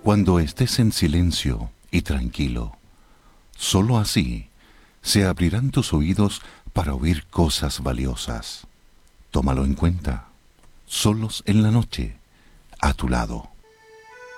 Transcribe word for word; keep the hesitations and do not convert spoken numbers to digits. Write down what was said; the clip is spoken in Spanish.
Cuando estés en silencio y tranquilo, sólo así se abrirán tus oídos para oír cosas valiosas. Tómalo en cuenta. Solos en la noche, a tu lado.